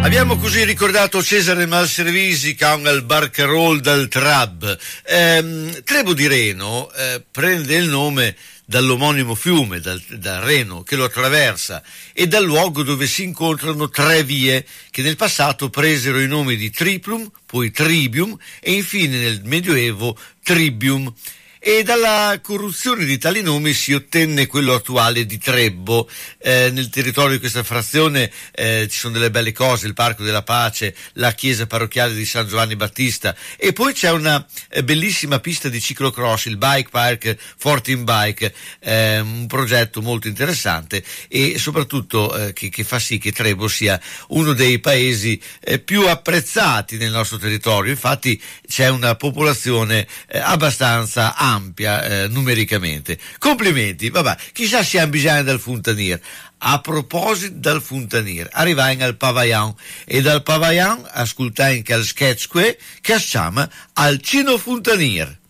Abbiamo così ricordato Cesare Malservisi con il Barcarolle del Trab. Trebo di Reno prende il nome dall'omonimo fiume, dal Reno, che lo attraversa, e dal luogo dove si incontrano tre vie che nel passato presero i nomi di Triplum, poi Tribium e infine nel Medioevo Tribium. E dalla corruzione di tali nomi si ottenne quello attuale di Trебbo. Nel territorio di questa frazione ci sono delle belle cose, il Parco della Pace, la chiesa parrocchiale di San Giovanni Battista, e poi c'è una bellissima pista di ciclocross, il Bike Park Fortin Bike, un progetto molto interessante e soprattutto che fa sì che Trебbo sia uno dei paesi più apprezzati nel nostro territorio. Infatti c'è una popolazione abbastanza ampia numericamente. Complimenti, vabbè, chissà se hanno bisogno del Fontanier. A proposito del Fontanier, arriviamo al Pavaian e dal Pavaian ascoltiamo il sketch che si chiama Al Cino Fontanier.